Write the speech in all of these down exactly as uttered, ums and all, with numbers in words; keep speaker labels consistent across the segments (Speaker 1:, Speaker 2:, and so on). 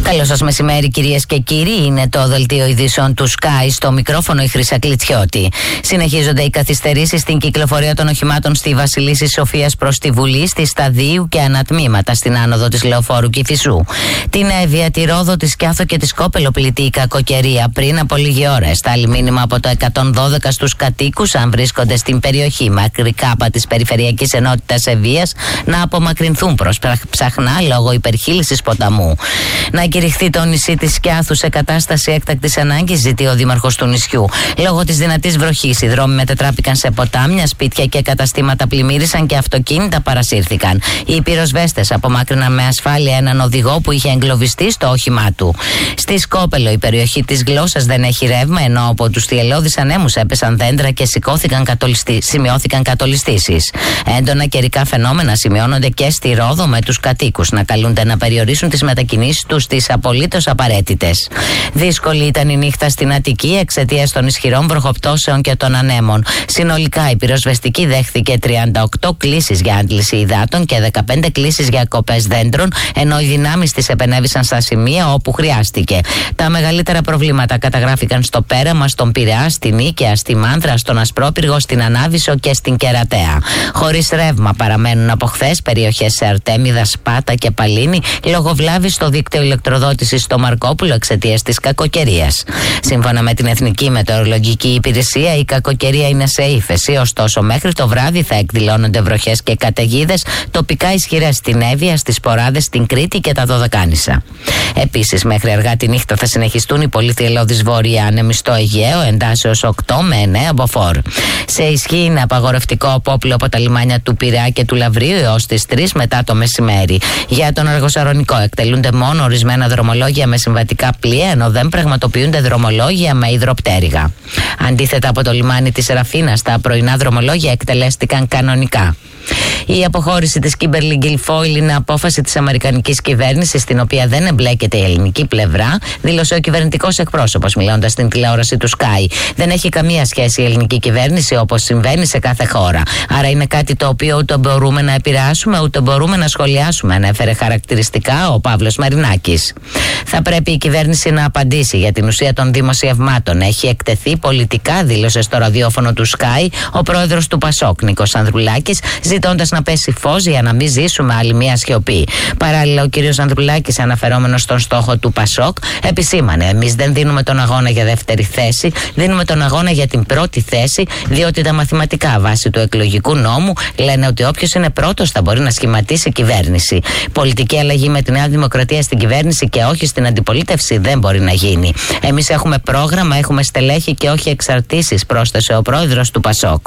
Speaker 1: Καλό σας μεσημέρι, κυρίες και κύριοι. Είναι το δελτίο ειδήσεων του Sky, στο μικρόφωνο η Χρύσα Κλιτσιώτη. Συνεχίζονται οι καθυστερήσεις στην κυκλοφορία των οχημάτων στη Βασιλίσσης Σοφίας προς τη Βουλή, στη Σταδίου και ανατμήματα στην άνοδο της Λεωφόρου Κηφισού. Την Εύβοια, τη Ρόδο, τη Σκιάθο και τη Σκόπελο πληττεί η κακοκαιρία. Πριν από λίγη ώρα στάλει μήνυμα από το εκατόν δώδεκα στους κατοίκους, αν βρίσκονται στην περιοχή μακρικά από της Περιφερειακής Ενότητας Ευβοίας, να απομακρυνθούν προς Ψαχνά λόγω υπερχείλησης ποταμού. Να κηρυχθεί το νησί της Σκιάθου σε κατάσταση έκτακτης ανάγκης, ζητεί ο δήμαρχος του νησιού. Λόγω της δυνατής βροχής, οι δρόμοι μετατράπηκαν σε ποτάμια, σπίτια και καταστήματα πλημμύρισαν και αυτοκίνητα παρασύρθηκαν. Οι πυροσβέστες απομάκρυναν με ασφάλεια έναν οδηγό που είχε εγκλωβιστεί στο όχημά του. Στη Σκόπελο, η περιοχή της Γλώσσας δεν έχει ρεύμα, ενώ από τους θυελλώδεις ανέμους έπεσαν δέντρα και κατολιστή, σημειώθηκαν κατολιστήσεις. Έντονα καιρικά φαινόμενα σημειώνονται και στη Ρόδο, με τους κατοίκους να καλούνται να περιορίσουν τις μετακινήσεις τους στις απολύτως απαραίτητες. Δύσκολη ήταν η νύχτα στην Αττική εξαιτίας των ισχυρών βροχοπτώσεων και των ανέμων. Συνολικά η πυροσβεστική δέχθηκε τριάντα οκτώ κλήσεις για άντληση υδάτων και δεκαπέντε κλήσεις για κοπές δέντρων, ενώ οι δυνάμεις της επενέβησαν στα σημεία όπου χρειάστηκε. Τα μεγαλύτερα προβλήματα καταγράφηκαν στο Πέραμα, στον Πειραιά, στην Νίκαια, στη Μάνδρα, στον Ασπρόπυργο, στην Ανάβησο και στην Κερατέα. Χωρίς ρεύμα παραμένουν από χθες περιοχές σε Αρτέμιδα, Σπάτα και Παλίνη, λόγω βλάβης στο δίκτυο ηλεκτροδότησης στο Μαρκόπουλο εξαιτίας της κακοκαιρίας. Σύμφωνα με την Εθνική Μετεωρολογική Υπηρεσία, η κακοκαιρία είναι σε ύφεση, ωστόσο μέχρι το βράδυ θα εκδηλώνονται βροχές και καταιγίδες, τοπικά ισχυρές στην Εύβοια, στις Ποράδες, στην Κρήτη και τα Δωδεκάνησα. Επίσης, μέχρι αργά τη νύχτα θα συνεχιστούν οι πολύ θυελλώδεις βόρειοι άνεμοι στο Αιγαίο, εντάσσεως οκτώ με εννέα μποφόρ. Σε ισχύ είναι απαγορευτικό απόπλου από τα λιμάνια του Πειραιά και του Λαβρίου έως τις τρεις μετά το μεσημέρι. Για τον Αργοσαρονικό εκτελούνται μόνο ορισμένα δρομολόγια με συμβατικά πλοία, ενώ δεν πραγματοποιούνται δρομολόγια με υδροπτέρυγα. Αντίθετα, από το λιμάνι της Ραφίνας, τα πρωινά δρομολόγια εκτελέστηκαν κανονικά. Η αποχώρηση της Kimberly Guilfoyle είναι απόφαση της αμερικανικής κυβέρνησης, στην οποία δεν εμπλέκεται η ελληνική πλευρά, δήλωσε ο κυβερνητικός εκπρόσωπος μιλώντας στην τηλεόραση του Sky. Δεν έχει καμία σχέση η ελληνική κυβέρνηση, όπως συμβαίνει σε κάθε χώρα. Άρα είναι κάτι το οποίο ούτε μπορούμε να επηρεάσουμε, ούτε μπορούμε να σχολιάσουμε, ανέφερε χαρακτηριστικά ο Παύλος Μαρινάκης. Θα πρέπει η κυβέρνηση να απαντήσει για την ουσία των δημοσιευμάτων. Έχει εκτεθεί πολιτικά, δήλωσε στο ραδιόφωνο του Sky ο πρόεδρος του Πασόκ, Νίκος Ανδρουλάκης, ζητώντας να πέσει φως για να μην ζήσουμε άλλη μία σιωπή. Παράλληλα, ο κύριος Ανδρουλάκης, αναφερόμενος στον στόχο του Πασόκ, επισήμανε: εμείς δεν δίνουμε τον αγώνα για δεύτερη θέση, δίνουμε τον αγώνα για την πρώτη θέση, διότι τα μαθηματικά βάσει του εκλογικού νόμου λένε ότι όποιος είναι πρώτος θα μπορεί να σχηματίσει κυβέρνηση. Πολιτική αλλαγή με τη Νέα Δημοκρατία στην κυβέρνηση και όχι στην αντιπολίτευση δεν μπορεί να γίνει. Εμείς έχουμε πρόγραμμα, έχουμε στελέχη και όχι εξαρτήσεις, πρόσθεσε ο πρόεδρος του Πασόκ.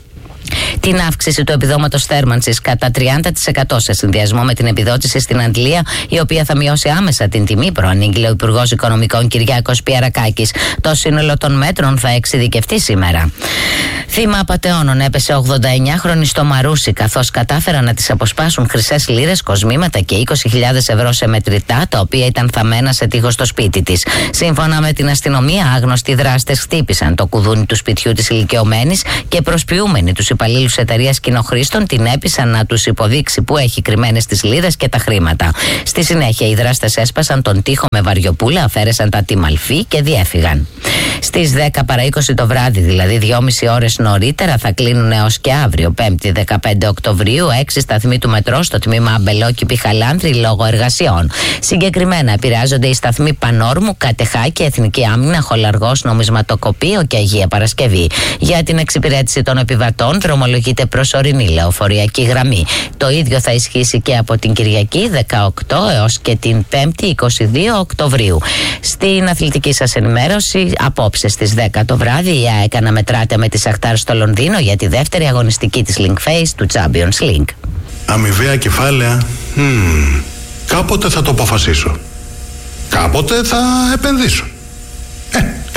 Speaker 1: Την αύξηση του επιδόματος θέρμανσης κατά τριάντα τοις εκατό σε συνδυασμό με την επιδότηση στην αντλία, η οποία θα μειώσει άμεσα την τιμή, προανήγγειλε ο Υπουργός Οικονομικών Κυριάκος Πιερακάκης. Το σύνολο των μέτρων θα εξειδικευτεί σήμερα. Θύμα απατεώνων έπεσε ογδονταεννιάχρονη στο Μαρούσι, καθώς κατάφεραν να της αποσπάσουν χρυσές λίρες, κοσμήματα και είκοσι χιλιάδες ευρώ σε μετρητά, τα οποία ήταν θαμμένα σε τείχος στο σπίτι της. Σύμφωνα με την αστυνομία, άγνωστοι δράστες χτύπησαν το κουδούνι του σπιτιού της ηλικιωμένης και προσποιούμενοι τους υπαλλήλους εταιρείας Κοινοχρήστων την έπεισαν να τους υποδείξει που έχει κρυμμένες τις λίρες και τα χρήματα. Στη συνέχεια, οι δράστες έσπασαν τον τοίχο με βαριοπούλα, αφαίρεσαν τα τιμαλφή και διέφυγαν. Στις δέκα παρά είκοσι το βράδυ, δηλαδή δυόμιση ώρες νωρίτερα, θα κλείνουν έως και αύριο, Πέμπτη δεκαπέντε Οκτωβρίου, έξι σταθμοί του μετρό στο τμήμα Αμπελόκηπη Χαλάνδρη λόγω εργασιών. Συγκεκριμένα επηρεάζονται οι σταθμοί Πανόρμου, Κατεχάκη, Εθνική Άμυνα, Χολαργός, Νομισματοκοπείο και Αγία Παρασκευή. Για την εξυπηρέτηση των επιβατών δρομολογείται προσωρινή λεωφοριακή γραμμή. Το ίδιο θα ισχύσει και από την Κυριακή δεκαοκτώ έως και την Πέμπτη είκοσι δύο Οκτωβρίου. Στην αθλητική σας ενημέρωση, απόψε στις δέκα το βράδυ, η ΑΕΚ αναμετράται με τη Σαχτάρ στο Λονδίνο για τη δεύτερη αγωνιστική της Link Phase του Champions League.
Speaker 2: Αμοιβαία κεφάλαια. Hmm. Κάποτε θα το αποφασίσω. Κάποτε θα επενδύσω. Ε,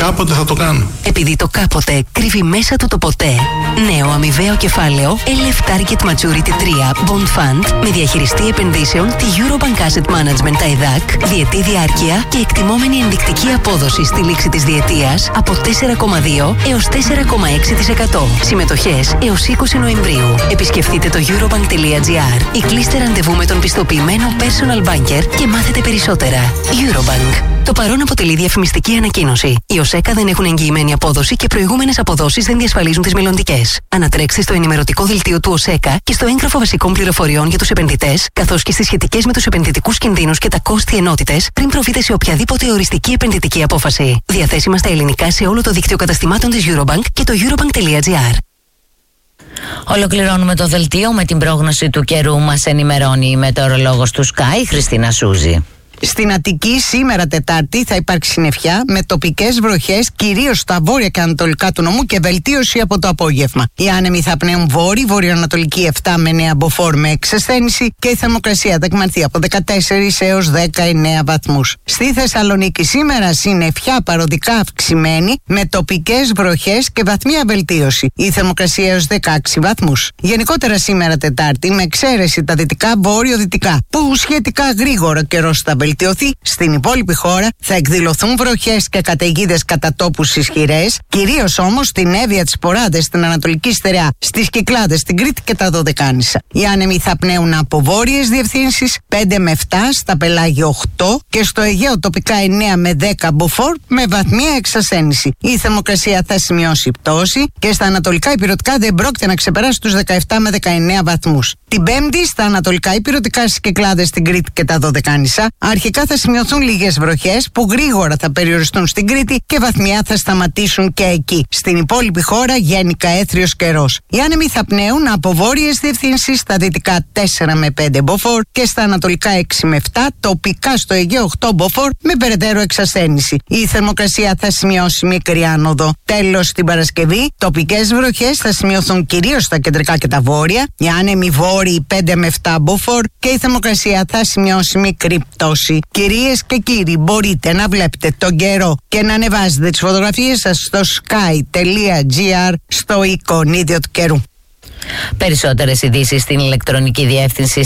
Speaker 2: Κάποτε θα το κάνω.
Speaker 3: Επειδή το κάποτε κρύβει μέσα του το ποτέ. Νέο αμοιβαίο κεφάλαιο ελ εφ Target Maturity τρία Bond Fund με διαχειριστή επενδύσεων τη Eurobank Asset Management τα ΕΔΑΚ, διετή διάρκεια και εκτιμόμενη ενδεικτική απόδοση στη λήξη της διετίας από τέσσερα κόμμα δύο έως τέσσερα κόμμα έξι τοις εκατό. Συμμετοχές έως είκοσι Νοεμβρίου. Επισκεφτείτε το eurobank.gr ή κλείστε ραντεβού με τον πιστοποιημένο personal banker και μάθετε περισσότερα. Eurobank. Το παρόν αποτελεί διαφημιστική ανακοίνωση. Οι ΟΣΕΚΑ δεν έχουν εγγυημένη απόδοση και προηγούμενες αποδόσεις δεν διασφαλίζουν τις μελλοντικές. Ανατρέξτε στο ενημερωτικό δελτίο του ΟΣΕΚΑ και στο έγγραφο βασικών πληροφοριών για τους επενδυτές, καθώς και στις σχετικές με τους επενδυτικούς κινδύνους και τα κόστη ενότητες πριν προβείτε σε οποιαδήποτε οριστική επενδυτική απόφαση. Διαθέσιμα στα ελληνικά σε όλο το δίκτυο καταστημάτων της Eurobank και το eurobank.gr.
Speaker 1: Ολοκληρώνουμε το δελτίο με την πρόγνωση του καιρού. Μας ενημερώνει η μετεωρολόγος του Sky, Χριστίνα Σούζη.
Speaker 4: Στην Αττική σήμερα Τετάρτη θα υπάρξει συννεφιά με τοπικές βροχές κυρίως στα βόρεια και ανατολικά του νομού και βελτίωση από το απόγευμα. Οι άνεμοι θα πνέουν βόρειοι, βορειοανατολική επτά με εννέα μποφόρ με εξασθένηση και η θερμοκρασία θα εκμανθεί από δεκατέσσερα έως δεκαεννέα βαθμούς. Στη Θεσσαλονίκη σήμερα συννεφιά παροδικά αυξημένη με τοπικές βροχές και βαθμία βελτίωση. Η θερμοκρασία έως δεκαέξι βαθμούς. Γενικότερα σήμερα Τετάρτη με εξαίρεση τα δυτικά βόρειο-δυτικά που σχετικά γρήγορα καιρός θα βελτιωθεί. Στην υπόλοιπη χώρα θα εκδηλωθούν βροχές και καταιγίδες κατά τόπους ισχυρές, κυρίως όμως στην Εύβοια, τις Ποράδες, στην Ανατολική Στερεά, στις Κυκλάδες, στην Κρήτη και τα Δωδεκάνησα. Οι άνεμοι θα πνέουν από βόρειες διευθύνσεις πέντε με επτά, στα πελάγια οκτώ και στο Αιγαίο τοπικά εννέα με δέκα μποφόρ με βαθμία εξασθένηση. Η θερμοκρασία θα σημειώσει πτώση και στα ανατολικά υπηρετικά δεν πρόκειται να ξεπεράσει τους δεκαεπτά με δεκαεννέα βαθμούς. Την Πέμπτη στα ανατολικά υπηρετικά, στις Κυκλάδες, στην Κρήτη και τα Δωδεκάνησα, αρχικά θα σημειωθούν λίγες βροχές που γρήγορα θα περιοριστούν στην Κρήτη και βαθμιά θα σταματήσουν και εκεί. Στην υπόλοιπη χώρα γενικά έθριος καιρός. Οι άνεμοι θα πνέουν από βόρειες διευθύνσεις στα δυτικά τέσσερα με πέντε μποφόρ και στα ανατολικά έξι με επτά, τοπικά στο Αιγαίο οκτώ μποφόρ με περαιτέρω εξασθένηση. Η θερμοκρασία θα σημειώσει μικρή άνοδο. Τέλος, την Παρασκευή, τοπικές βροχές θα σημειωθούν κυρίως στα κεντρικά και τα βόρεια. Οι άνεμοι βόρειοι πέντε με επτά μποφόρ και η θερμοκρασία θα σημειώσει μικρή πτώση. Κυρίες και κύριοι, μπορείτε να βλέπετε τον καιρό και να ανεβάζετε τις φωτογραφίες σας στο sky.gr στο εικονίδιο του καιρού.
Speaker 1: Περισσότερες ειδήσεις στην ηλεκτρονική διεύθυνση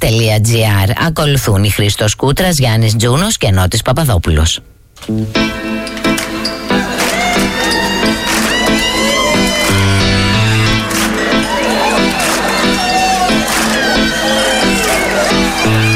Speaker 1: sky.gr. Ακολουθούν η Χρήστος Κούτρας, Γιάννης Τζούνος και Νότης Παπαδόπουλος.